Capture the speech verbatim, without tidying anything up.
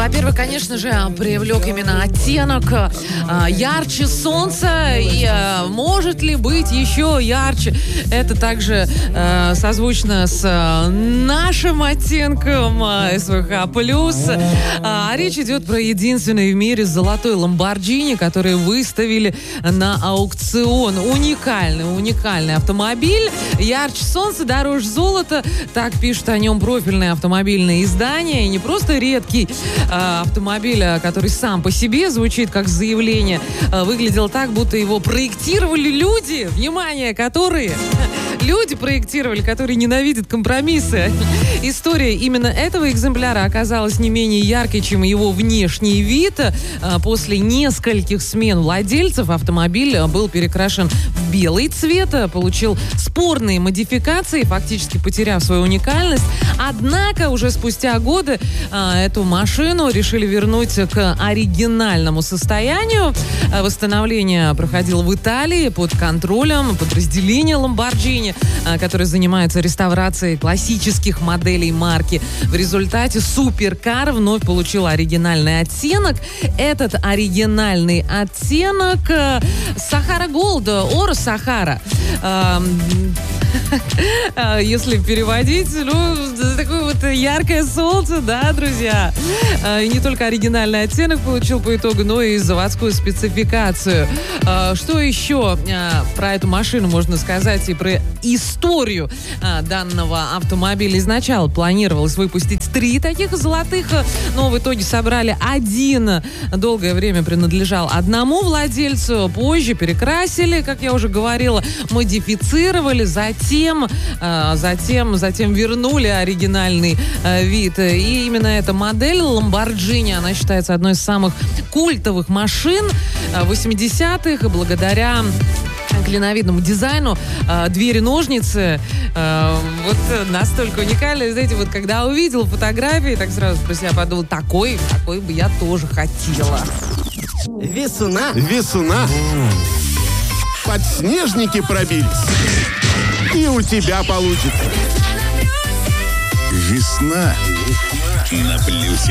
Во-первых, конечно же, привлек именно оттенок а, ярче солнца. И а, может ли быть еще ярче? Это также а, созвучно с а, нашим оттенком а, эс вэ ха плюс. А, речь идет про единственный в мире золотой Lamborghini, который выставили на аукцион. Уникальный, уникальный автомобиль. Ярче солнца, дороже золота. Так пишут о нем профильные автомобильные издания. И не просто редкий э, автомобиль, который сам по себе звучит как заявление. Э, выглядел так, будто его проектировали люди, внимание, которые... Люди проектировали, которые ненавидят компромиссы. История именно этого экземпляра оказалась не менее яркой, чем его внешний вид. После нескольких смен владельцев автомобиль был перекрашен в белый цвет, получил спорные модификации, фактически потеряв свою уникальность. Однако уже спустя годы эту машину решили вернуть к оригинальному состоянию. Восстановление проходило в Италии под контролем подразделения Lamborghini, который занимается реставрацией классических моделей марки. В результате суперкар вновь получил оригинальный оттенок. Этот оригинальный оттенок Сахара Голд, Ор Сахара. Если переводить, ну, такое вот яркое солнце, да, друзья. И не только оригинальный оттенок получил по итогу, но и заводскую спецификацию. Что еще про эту машину можно сказать и про историю данного автомобиля? Изначально планировалось выпустить три таких золотых, но в итоге собрали один. Долгое время принадлежал одному владельцу, позже перекрасили, как я уже говорила, модифицировали, затем, затем, затем вернули оригинальный вид. И именно эта модель Lamborghini, она считается одной из самых культовых машин восьмидесятых, и благодаря клиновидному дизайну, э, двери-ножницы, э, вот настолько уникальные. Знаете, вот когда увидел фотографии, так сразу про себя подумал, такой, такой бы я тоже хотела. Весуна. Весуна. Подснежники пробились. И у тебя получится. Весна на плюсе.